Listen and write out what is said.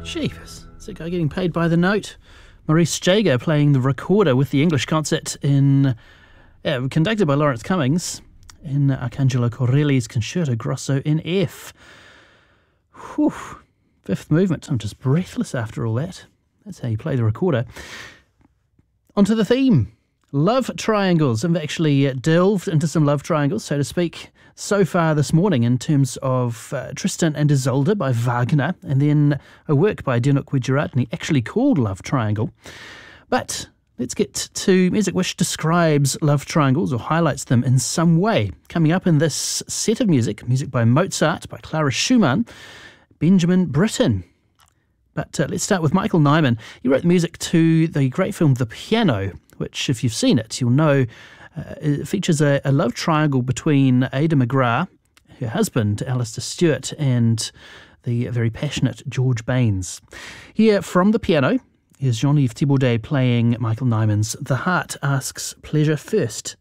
Jeepers, is that guy getting paid by the note? Maurice Jaeger playing the recorder with the English concert conducted by Lawrence Cummings in Arcangelo Corelli's Concerto Grosso in F. Whew. Fifth movement. I'm just breathless after all that. That's how you play the recorder. Onto the theme. Love triangles. I've actually delved into some love triangles, so to speak, so far this morning in terms of Tristan and Isolde by Wagner, and then a work by Dionuk Wijeratne actually called Love Triangle. But let's get to music which describes love triangles or highlights them in some way. Coming up in this set of music by Mozart, by Clara Schumann, Benjamin Britten. But let's start with Michael Nyman. He wrote the music to the great film The Piano, which, if you've seen it, you'll know it features a love triangle between Ada McGrath, her husband, Alistair Stewart, and the very passionate George Baines. Here from The Piano is Jean-Yves Thibaudet playing Michael Nyman's The Heart Asks Pleasure First.